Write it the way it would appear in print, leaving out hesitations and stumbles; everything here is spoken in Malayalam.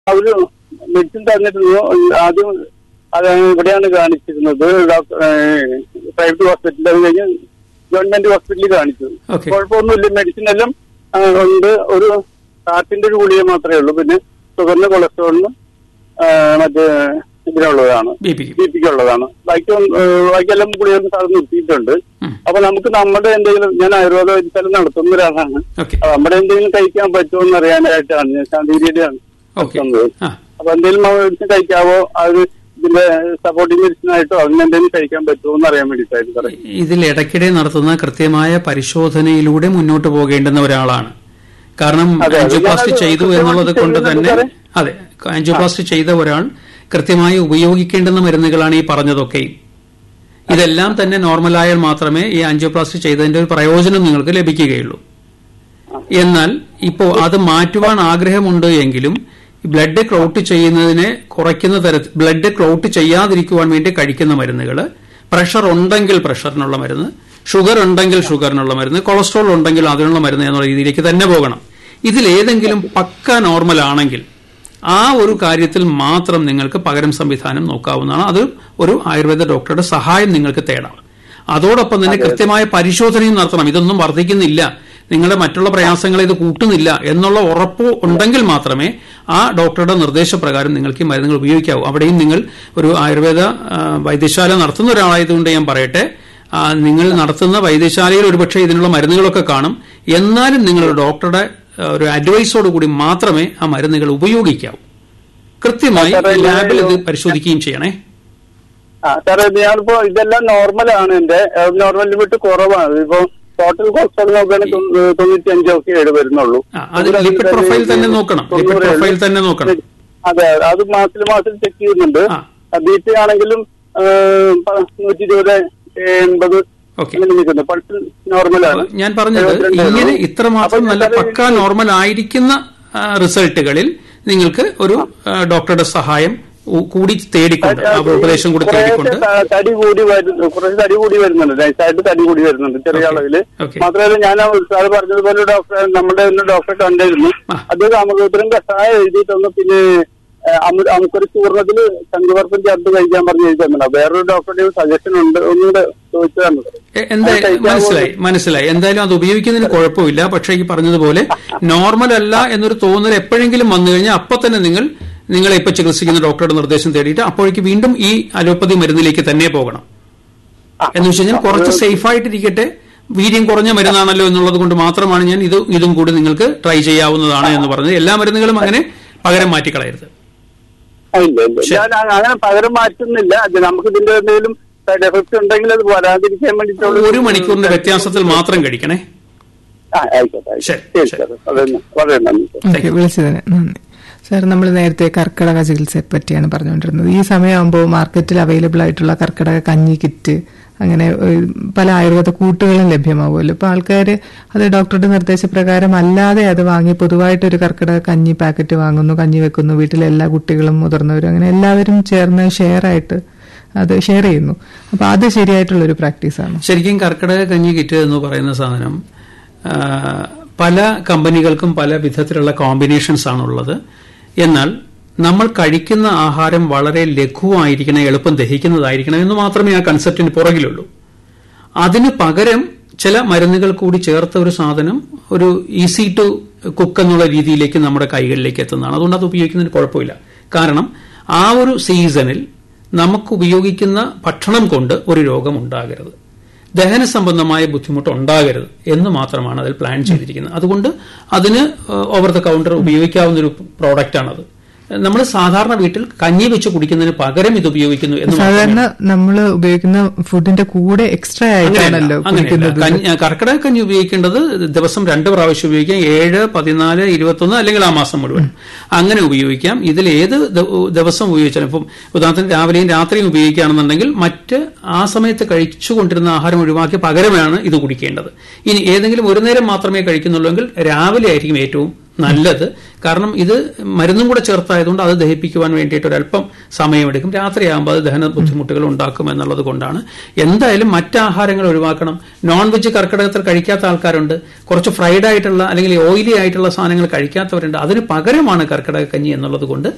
അവര് മെഡിസിൻ തന്നിരുന്നു. ആദ്യം ഇവിടെയാണ് കാണിച്ചിരുന്നത്, പ്രൈവറ്റ് ഹോസ്പിറ്റലിൽ. അത് കഴിഞ്ഞ് ഗവൺമെന്റ് ഹോസ്പിറ്റലിൽ കാണിച്ചു. കുഴപ്പമൊന്നുമില്ല, മെഡിസിൻ എല്ലാം ഉണ്ട്. ഒരു ഹാർട്ടിന്റെ ഒരു ഗുളിക മാത്രമേ ഉള്ളൂ. പിന്നെ ഷുഗറിന്, കൊളസ്ട്രോളിന്, മറ്റേ ഇതിനുള്ളതാണ്, ബി പിക്ക് ഉള്ളതാണ്. ബാക്കിയെല്ലാം ഗുളിക സാധനം നിർത്തിയിട്ടുണ്ട്. അപ്പൊ നമുക്ക് നമ്മുടെ എന്തെങ്കിലും, ഞാൻ ആയുർവേദ വൈദ്യശാല നടത്തുന്ന ഒരാളാണ്. നമ്മുടെ എന്തെങ്കിലും കഴിക്കാൻ പറ്റുമോ എന്ന് അറിയാനായിട്ടാണ് ഞാൻ ശാന്തിഗിരിയുടെയാണ് നടത്തുന്നത്. അപ്പൊ എന്തെങ്കിലും മെഡിസിൻ കഴിക്കാവോ, അത് ഇതിന്റെ സപ്പോർട്ടിംഗ് മെഡിസിനായിട്ടോ അങ്ങനെ എന്തെങ്കിലും കഴിക്കാൻ പറ്റുമോ എന്ന് അറിയാൻ വേണ്ടിയിട്ടായിരുന്നു. ഇതിൽ ഇടയ്ക്കിടെ നടത്തുന്ന കൃത്യമായ പരിശോധനയിലൂടെ മുന്നോട്ട് പോകേണ്ടുന്ന ഒരാളാണ്. കാരണം ആൻജിയോപ്ലാസ്റ്റി ചെയ്തു എന്നുള്ളത് കൊണ്ട് തന്നെ, അതെ, ആൻജിയോപ്ലാസ്റ്റി ചെയ്ത ഒരാൾ കൃത്യമായി ഉപയോഗിക്കേണ്ടുന്ന മരുന്നുകളാണ് ഈ പറഞ്ഞതൊക്കെയും. ഇതെല്ലാം തന്നെ നോർമലായാൽ മാത്രമേ ഈ ആൻജിയോപ്ലാസ്റ്റി ചെയ്തതിന്റെ ഒരു പ്രയോജനം നിങ്ങൾക്ക് ലഭിക്കുകയുള്ളൂ. എന്നാൽ ഇപ്പോ അത് മാറ്റുവാൻ ആഗ്രഹമുണ്ട് എങ്കിലും ബ്ലഡ് ക്ലോട്ട് ചെയ്യുന്നതിനെ കുറയ്ക്കുന്ന തരത്തിൽ, ബ്ലഡ് ക്ലോട്ട് ചെയ്യാതിരിക്കുവാൻ വേണ്ടി കഴിക്കുന്ന മരുന്നുകൾ, പ്രഷർ ഉണ്ടെങ്കിൽ പ്രഷറിനുള്ള മരുന്ന്, ഷുഗർ ഉണ്ടെങ്കിൽ ഷുഗറിനുള്ള മരുന്ന്, കൊളസ്ട്രോൾ ഉണ്ടെങ്കിൽ അതിനുള്ള മരുന്ന് എന്നുള്ള രീതിയിലേക്ക് തന്നെ പോകണം. ഇതിലേതെങ്കിലും പക്ക നോർമൽ ആണെങ്കിൽ ആ ഒരു കാര്യത്തിൽ മാത്രം നിങ്ങൾക്ക് പകരം സംവിധാനം നോക്കാവുന്നതാണ്. അത് ഒരു ആയുർവേദ ഡോക്ടറുടെ സഹായം നിങ്ങൾക്ക് തേടാം. അതോടൊപ്പം തന്നെ കൃത്യമായ പരിശോധനയും നടത്തണം. ഇതൊന്നും വർദ്ധിക്കുന്നില്ല, നിങ്ങളുടെ മറ്റുള്ള പ്രയാസങ്ങളെ ഇത് കൂട്ടുന്നില്ല എന്നുള്ള ഉറപ്പ് ഉണ്ടെങ്കിൽ മാത്രമേ ആ ഡോക്ടറുടെ നിർദ്ദേശപ്രകാരം നിങ്ങൾക്ക് ഈ മരുന്നുകൾ ഉപയോഗിക്കാവൂ. അവിടെയും നിങ്ങൾ ഒരു ആയുർവേദ വൈദ്യശാല നടത്തുന്ന ഒരാളായതുകൊണ്ട് ഞാൻ പറയട്ടെ, നിങ്ങൾ നടത്തുന്ന വൈദ്യശാലയിൽ ഒരുപക്ഷെ ഇതിനുള്ള മരുന്നുകളൊക്കെ കാണും. എന്നാലും നിങ്ങളുടെ ഡോക്ടറുടെ ഒരു അഡ്വൈസോടുകൂടി മാത്രമേ ആ മരുന്നുകൾ ഉപയോഗിക്കാവൂ. കൃത്യമായി ലാബിൽ ഇത് പരിശോധിക്കുകയും ചെയ്യണേ. സാറേ, ഞാനിപ്പോ ഇതെല്ലാം നോർമലാണ്, എന്റെ നോർമലിൽ വിട്ട് കുറവാണ്. ഇപ്പൊ ടോട്ടൽ കൊളസ്ട്രോൾ നോക്കുകയാണെങ്കിൽ 95 വരുന്നുള്ളൂ. ലിപിഡ് പ്രൊഫൈൽ തന്നെ നോക്കണം, ലിപിഡ് പ്രൊഫൈൽ തന്നെ നോക്കണം. അതെ, അത് മാസത്തിൽ ചെക്ക് ചെയ്യുന്നുണ്ട്. ബി പി ആണെങ്കിലും 120, 80 നോർമലാണ്. ഞാൻ പറഞ്ഞത് ഇങ്ങനെ ഇത്രമാത്രം നല്ല പക്കാ നോർമൽ ആയിരിക്കുന്ന റിസൾട്ടുകളിൽ നിങ്ങൾക്ക് ഒരു ഡോക്ടറുടെ സഹായം കൂടി തേടിക്കൊണ്ട്, ഉപദേശം കൂടി തേടിക്കൊണ്ട്. തടി കൂടി കുറച്ച് തടി കൂടി വരുന്നുണ്ട്, നൈസായിട്ട് തടി കൂടി വരുന്നുണ്ട് ചെറിയ അളവില്. മാത്രമല്ല, ഞാൻ സാറ് പറഞ്ഞതുപോലെ നമ്മുടെ ഡോക്ടറെ കണ്ടിരുന്നു. അദ്ദേഹം അമൃതപുരം കഷായം എഴുതിയിട്ടൊന്ന്, പിന്നെ അമുക്കൊരു ചൂർണത്തില് ശംഖുവർപ്പം ചേർത്ത് കഴിക്കാൻ പറഞ്ഞ് എഴുതി തന്നില്ല. വേറൊരു ഡോക്ടറുടെ സജഷൻ ഉണ്ട്, ഒന്നുകൂടെ ചോദിച്ചതാണ്. മനസ്സിലായി. എന്തായാലും അത് ഉപയോഗിക്കുന്നതിന് കുഴപ്പമില്ല. പക്ഷേ ഈ പറഞ്ഞതുപോലെ നോർമൽ അല്ല എന്നൊരു തോന്നൽ എപ്പോഴെങ്കിലും വന്നു കഴിഞ്ഞാൽ അപ്പൊ തന്നെ നിങ്ങളെ ഇപ്പൊ ചികിത്സിക്കുന്ന ഡോക്ടറുടെ നിർദ്ദേശം തേടിയിട്ട് അപ്പോഴേക്ക് വീണ്ടും ഈ അലോപ്പതി മരുന്നിലേക്ക് തന്നെ പോകണം. എന്ന് വെച്ച് കഴിഞ്ഞാൽ കുറച്ച് സേഫായിട്ടിരിക്കട്ടെ, വീര്യം കുറഞ്ഞ മരുന്നാണല്ലോ എന്നുള്ളത് കൊണ്ട് മാത്രമാണ് ഞാൻ ഇതും കൂടി നിങ്ങൾക്ക് ട്രൈ ചെയ്യാവുന്നതാണ് എന്ന് പറഞ്ഞത്. എല്ലാ മരുന്നുകളും അങ്ങനെ പകരം മാറ്റിക്കളയരുത്. അങ്ങനെ പകരം മാറ്റുന്നില്ല. നമുക്ക് ഇതിന്റെ എന്തെങ്കിലും സൈഡ് എഫക്ട്സ് ഉണ്ടെങ്കിൽ അത് വരാതിരിക്കാൻ വേണ്ടിയിട്ടുള്ള 1 മണിക്കൂറിന്റെ വ്യത്യാസത്തിൽ മാത്രം കഴിക്കണേ. വിളിച്ചതിന് നന്ദി. സാർ, നമ്മൾ നേരത്തെ കർക്കിടക ചികിത്സയെ പറ്റിയാണ് പറഞ്ഞുകൊണ്ടിരുന്നത്. ഈ സമയമാകുമ്പോൾ മാർക്കറ്റിൽ അവൈലബിൾ ആയിട്ടുള്ള കർക്കിടക കഞ്ഞി കിറ്റ്, അങ്ങനെ പല ആയുർവേദ കൂട്ടുകളും ലഭ്യമാവുമല്ലോ. ഇപ്പൊ ആൾക്കാർ അത് ഡോക്ടറുടെ നിർദ്ദേശപ്രകാരം അല്ലാതെ അത് വാങ്ങി പൊതുവായിട്ടൊരു കർക്കിടക കഞ്ഞി പാക്കറ്റ് വാങ്ങുന്നു, കഞ്ഞി വെക്കുന്നു. വീട്ടിലെ എല്ലാ കുട്ടികളും മുതിർന്നവരും അങ്ങനെ എല്ലാവരും ചേർന്ന് അത് ഷെയർ ചെയ്യുന്നു. അപ്പൊ അത് ശരിയായിട്ടുള്ളൊരു പ്രാക്ടീസാണ്. ശരിക്കും കർക്കിടക കഞ്ഞി കിറ്റ് എന്ന് പറയുന്ന സാധനം പല കമ്പനികൾക്കും പല വിധത്തിലുള്ള കോമ്പിനേഷൻസ് ആണുള്ളത്. എന്നാൽ നമ്മൾ കഴിക്കുന്ന ആഹാരം വളരെ ലഘുവായിരിക്കണം, എളുപ്പം ദഹിക്കുന്നതായിരിക്കണം എന്ന് മാത്രമേ ആ കൺസെപ്റ്റിന് പുറകിലുള്ളൂ. അതിന് പകരം ചില മരുന്നുകൾ കൂടി ചേർത്ത ഒരു സാധനം ഒരു ഈസി ടു കുക്ക് എന്നുള്ള രീതിയിലേക്ക് നമ്മുടെ കൈകളിലേക്ക് എത്തുന്നതാണ്. അതുകൊണ്ട് അത് ഉപയോഗിക്കുന്നതിന് കുഴപ്പമില്ല. കാരണം ആ ഒരു സീസണിൽ നമുക്ക് ഉപയോഗിക്കുന്ന ഭക്ഷണം കൊണ്ട് ഒരു രോഗം ഉണ്ടാകരുത്, ദഹന സംബന്ധമായ ബുദ്ധിമുട്ട് ഉണ്ടാകരുത് എന്ന് മാത്രമാണ് അതിൽ പ്ലാൻ ചെയ്തിരിക്കുന്നത്. അതുകൊണ്ട് അതിന് ഓവർ ദ കൗണ്ടർ ഉപയോഗിക്കാവുന്ന ഒരു പ്രോഡക്റ്റാണത്. നമ്മൾ സാധാരണ വീട്ടിൽ കഞ്ഞി വെച്ച് കുടിക്കുന്നതിന് പകരം ഇത് ഉപയോഗിക്കുന്നു എന്ന് സാധാരണ നമ്മൾ ഉപയോഗിക്കുന്ന ഫുഡിന്റെ കൂടെ എക്സ്ട്രാ ആയിട്ടാണല്ലോ. കർക്കിടക കഞ്ഞി ഉപയോഗിക്കേണ്ടത് ദിവസം 2 പ്രാവശ്യം ഉപയോഗിക്കാം, 7, 14, 21 അല്ലെങ്കിൽ ആ മാസം മുഴുവൻ അങ്ങനെ ഉപയോഗിക്കാം. ഇതിൽ ഏത് ദിവസം ഉപയോഗിച്ചാലും, ഇപ്പം ഉദാഹരണത്തിന് രാവിലെയും രാത്രിയും ഉപയോഗിക്കുകയാണെന്നുണ്ടെങ്കിൽ മറ്റ് ആ സമയത്ത് കഴിച്ചുകൊണ്ടിരുന്ന ആഹാരം ഒഴിവാക്കി പകരമാണ് ഇത് കുടിക്കേണ്ടത്. ഇനി ഏതെങ്കിലും ഒരു നേരം മാത്രമേ കഴിക്കുന്നുള്ളൂവെങ്കിൽ രാവിലെ ആയിരിക്കും ഏറ്റവും നല്ലത്. കാരണം ഇത് മരുന്നും കൂടെ ചേർത്തായതുകൊണ്ട് അത് ദഹിപ്പിക്കുവാൻ വേണ്ടിയിട്ട് ഒരല്പം സമയമെടുക്കും. രാത്രിയാകുമ്പോൾ അത് ദഹന ബുദ്ധിമുട്ടുകൾ ഉണ്ടാക്കും എന്നുള്ളത് കൊണ്ടാണ്. എന്തായാലും മറ്റാഹാരങ്ങൾ ഒഴിവാക്കണം. നോൺ വെജ് കർക്കിടകത്തിൽ കഴിക്കാത്ത ആൾക്കാരുണ്ട്, കുറച്ച് ഫ്രൈഡ് ആയിട്ടുള്ള അല്ലെങ്കിൽ ഓയിലി ആയിട്ടുള്ള സാധനങ്ങൾ കഴിക്കാത്തവരുണ്ട്. അതിന് പകരമാണ് കർക്കിടക കഞ്ഞി എന്നുള്ളത് കൊണ്ട്